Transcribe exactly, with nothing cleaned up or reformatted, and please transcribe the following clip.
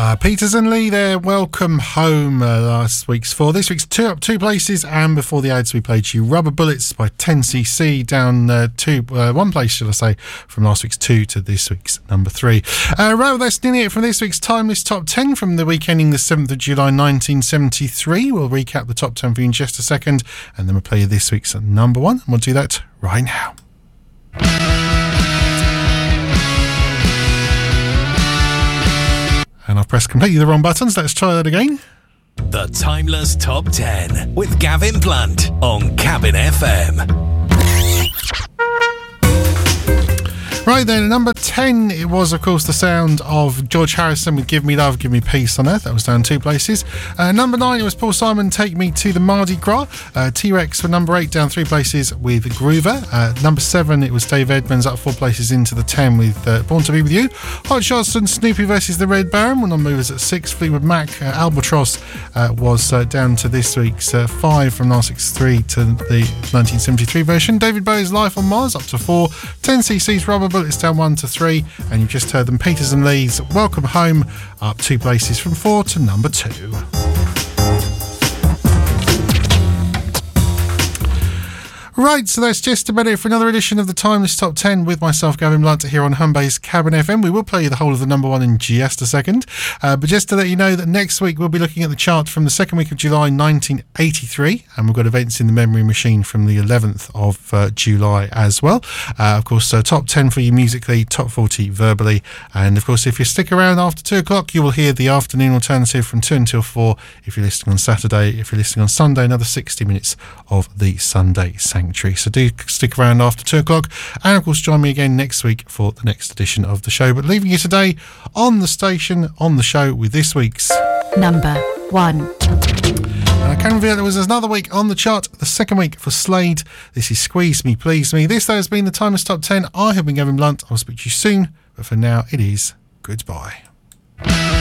Uh, Peters and Lee there, welcome home. Uh, last week's four. This week's two up two places, and before the ads we played you Rubber Bullets by ten C C, down uh, two, uh, one place, shall I say, from last week's two to this week's number three. Uh, right, well, that's nearly it from this week's Timeless Top ten from the week ending the seventh of July nineteen seventy-three. We'll recap the top ten for you in just a second, and then we'll play you this week's number one, and we'll do that right now. And I've pressed completely the wrong buttons. Let's try that again. The Timeless Top ten with Gavin Blunt on Cabin F M. Right then, number ten, it was, of course, the sound of George Harrison with Give Me Love, Give Me Peace on Earth. That was down two places. Uh, number nine, it was Paul Simon, Take Me to the Mardi Gras. Uh, T-Rex for number eight, down three places with Groover. Uh, number seven, it was Dave Edmunds, up four places into the ten with uh, Born to Be With You. Hot Shots and Snoopy versus the Red Baron were non-movers at six. Fleetwood Mac, uh, Albatross uh, was uh, down to this week's uh, five from last week's three to the nineteen seventy-three version. David Bowie's Life on Mars, up to four. ten C C's Rubber Bullets down one to three, and you've just heard them Peters and Lee's Welcome Home, up two places from four to number two. Right, so that's just about it for another edition of the Timeless Top ten with myself, Gavin Blunt, here on Humbay's Cabin F M. We will play you the whole of the number one in just a second. Uh, but just to let you know that next week we'll be looking at the chart from the second week of July nineteen eighty-three, and we've got events in the memory machine from the eleventh of uh, July as well. Uh, of course, so top ten for you musically, top forty verbally, and of course if you stick around after two o'clock you will hear the afternoon alternative from two until four if you're listening on Saturday. If you're listening on Sunday, another sixty minutes of the Sunday Sanctuary. So do stick around after two o'clock, and of course join me again next week for the next edition of the show. But leaving you today on the station, on the show, with this week's number one. And I can reveal there was another week on the chart, the second week for Slade. This is Squeeze Me, Please Me. This though has been the Timeless Top ten. I have been Gavin Blunt. I'll speak to you soon, but for now it is goodbye.